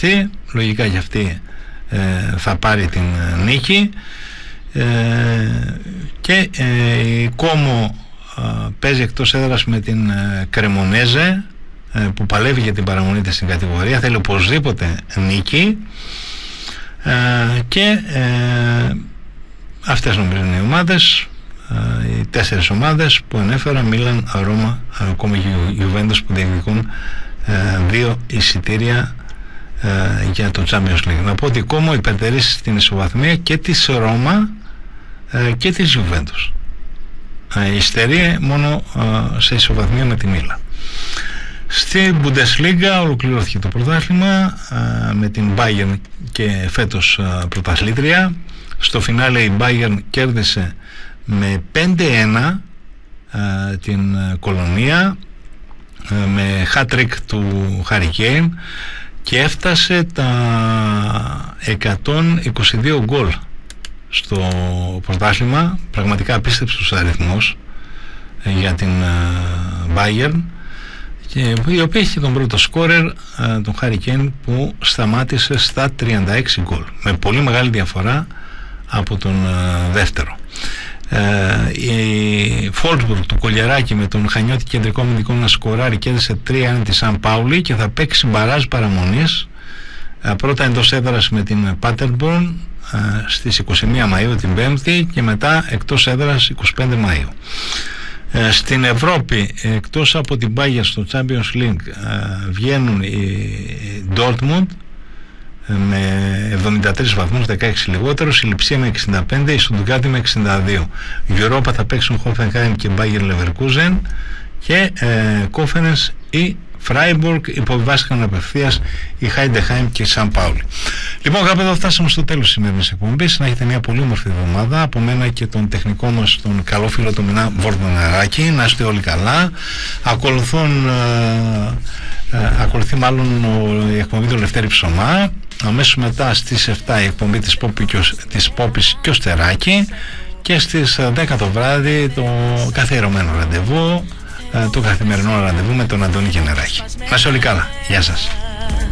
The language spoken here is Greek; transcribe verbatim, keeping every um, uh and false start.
αγωνιστεί, λογικά και αυτή ε, θα πάρει την νίκη, ε, και ε, η Κόμο ε, παίζει εκτός έδρας με την ε, Κρεμονέζε, ε, που παλεύει για την παραμονή της στην κατηγορία, θέλει οπωσδήποτε νίκη, ε, και ε, αυτές νομίζω είναι οι ομάδες, ε, οι τέσσερις ομάδες που ανέφερα, Μίλαν, Ρώμα, ακόμα και Γιουβέντους, που διεκδικούν ε, δύο εισιτήρια ε, για το Champions League. Να πω ότι η Κόμο υπερτερεί στην ισοβαθμία και της Ρώμα ε, και της Γιουβέντους. Ε, υστερεί μόνο ε, σε ισοβαθμία με τη Μίλαν. Στην Bundesliga ολοκληρώθηκε το πρωτάθλημα ε, με την Bayern και φέτος ε, πρωταθλήτρια. Στο φινάλε η Bayern κέρδισε με πέντε ένα ε, την Κολονία, ε, με hat-trick του Harry Kane, και έφτασε τα εκατόν είκοσι δύο γκολ στο πρωτάθλημα. Πραγματικά απίστευτος αριθμός ε, για την ε, Bayern, και η οποία έχει τον πρώτο σκόρερ, ε, τον Harry Kane, που σταμάτησε στα τριάντα έξι γκολ, με πολύ μεγάλη διαφορά από τον ε, δεύτερο. Ε, η Φόρτσμπουργκ του Κολιεράκη με τον Χανιώτη κεντρικό αμυντικό να σκοράρει, κέρδισε τρία ένα τη Σαν Πάουλη και θα παίξει μπαράζ παραμονής, ε, πρώτα εντός έδρας με την Πάτερμπορν ε, στις είκοσι μία Μαΐου την Πέμπτη, και μετά εκτός έδρας είκοσι πέντε Μαΐου. Ε, στην Ευρώπη, εκτός από την Bayern στο Champions League, ε, βγαίνουν οι Dortmund με εβδομήντα τρεις βαθμούς, δεκαέξι λιγότερους, η Λειψία με εξήντα πέντε, η Στουτγκάρτη με εξήντα δύο. Η Europa θα παίξουν Hoffenheim και Bayer Leverkusen, και ε, Κόφενες ή Freiburg υποβιβάστηκαν απευθείας η Heidenheim και η Σαν Πάουλη. Λοιπόν, κάπου εδώ φτάσαμε στο τέλος της σημερινής εκπομπής. Να έχετε μια πολύ όμορφη εβδομάδα από μένα και τον τεχνικό μας, τον καλό φίλο του Μινά Βορδονεράκη. Να είστε όλοι καλά. Ακολουθούν ε, ε, ακολουθεί μάλλον ο, η εκπομπή του Λευτέρη Ψωμά. Αμέσως μετά στις επτά η εκπομπή της, Πόπη, της Πόπης και ο Στεράκη, και στις δέκα το βράδυ το καθιερωμένο ραντεβού, το καθημερινό ραντεβού με τον Αντώνη Γενεράκη. Να είστε όλοι καλά. Γεια σας.